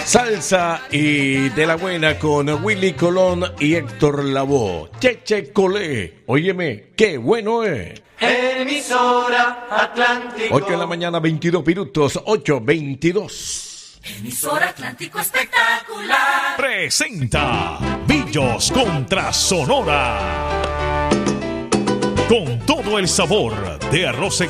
Salsa y de la buena con Willy Colón y Héctor Lavoe. Cheche Colé, óyeme, qué bueno es. Emisora Atlántico. 8 de la mañana, 22 minutos, 8:22. Emisora Atlántico Espectacular. Presenta Billos contra Sonora. Con todo el sabor de arroz